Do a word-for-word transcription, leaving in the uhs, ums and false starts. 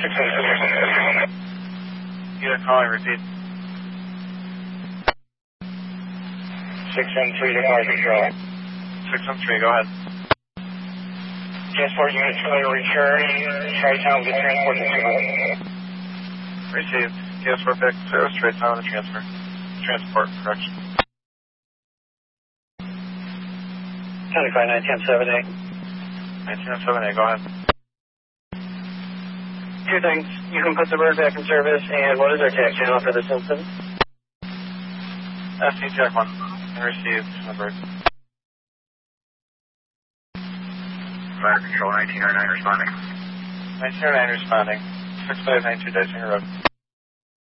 six one three. Unit calling, repeat. six one three to fire control. six one three, go ahead. Transport units clear return. Tri-Town to transport to two one. Received. Yes, we're back to service, Tri-Town to transfer. Transport, correction. seventy-five nine ten seven A. nineteen oh seven A, go ahead. Two things. You can put the bird back in service, and what is our tax channel for this instance? S C Jack one. And received from the bird. Fire control nineteen oh nine responding. nineteen oh nine responding. six five nine two Dicing Road.